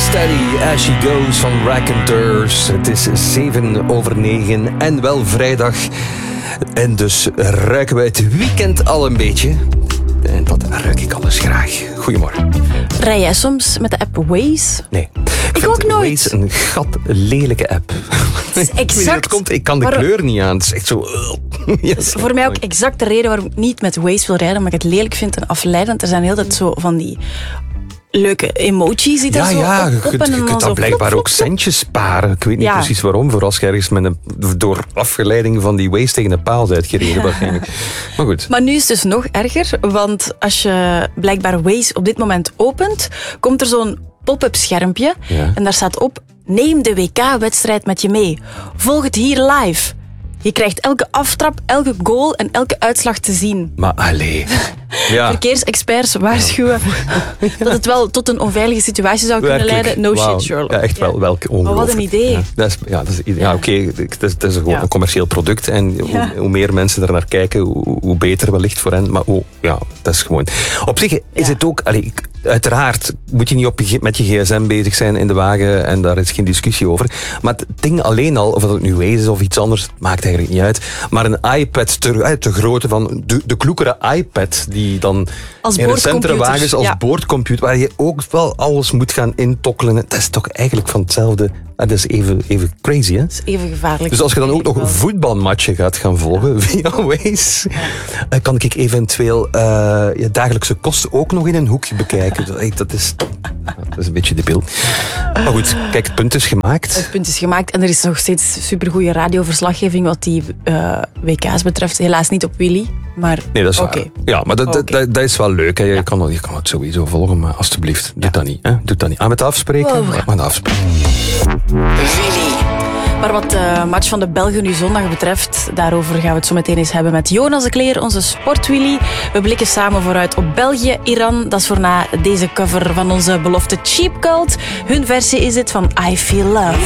Steady as she goes van Raconteurs. Het is 7:07 en wel vrijdag. En dus ruiken we het weekend al een beetje. En dat ruik ik alles graag. Goedemorgen. Rij jij soms met de app Waze? Nee. Ik ook nooit. Waze een lelijke app. Exact. Ik kan de kleur niet aan. Het is echt zo... Yes. Voor mij ook exact de reden waarom ik niet met Waze wil rijden. Omdat ik het lelijk vind en afleidend. Er zijn heel tijd zo van die leuke emojis die daar zo op je kunt dan blijkbaar ook centjes sparen. Ik weet niet precies waarom. Voor als je ergens door afgeleiding van die Waze tegen een paal bent gereden. Waarschijnlijk. Maar goed. Maar nu is het dus nog erger. Want als je blijkbaar Waze op dit moment opent, komt er zo'n pop-up schermpje. Ja. En daar staat op: neem de WK-wedstrijd met je mee. Volg het hier live. Je krijgt elke aftrap, elke goal en elke uitslag te zien. Maar allee. Ja. Verkeersexperts waarschuwen dat het wel tot een onveilige situatie zou kunnen leiden. No shit, Sherlock. Ja, echt wel. Welk ongelooflijk. Maar wat een idee. Oké. Het is gewoon een commercieel product. En hoe meer mensen er naar kijken, hoe beter wellicht voor hen. Maar dat is gewoon... Op zich is het ook... Uiteraard moet je niet met je gsm bezig zijn in de wagen en daar is geen discussie over. Maar het ding alleen al, of dat het nu Waze is of iets anders, maakt eigenlijk niet uit. Maar een iPad te grootte van de kloekere iPad die dan als in recentere wagens als boordcomputer, waar je ook wel alles moet gaan intokkelen. Dat is toch eigenlijk van hetzelfde... Dat is even crazy, hè? Dat is even gevaarlijk. Dus als je dan ook nog voetbalmatchen gaat gaan volgen via Waze, kan ik eventueel je dagelijkse kosten ook nog in een hoekje bekijken. Dat is een beetje debiel. Maar goed, kijk, het punt is gemaakt. Het punt is gemaakt en er is nog steeds supergoeie radioverslaggeving wat die WK's betreft. Helaas niet op Willy, maar... Nee, dat is waar. Ja, maar dat is wel leuk. Hè. Je kan het sowieso volgen, maar alstublieft, doe dat niet. Hè. Doe dat niet. Aan het afspreken? Wow. Maar afspreken. Willy. Maar wat de match van de Belgen nu zondag betreft, daarover gaan we het zo meteen eens hebben met Jonas de Kleer, onze sportwilly. We blikken samen vooruit op België, Iran. Dat is voor na deze cover van onze belofte Cheap Cult. Hun versie is het van I Feel Love.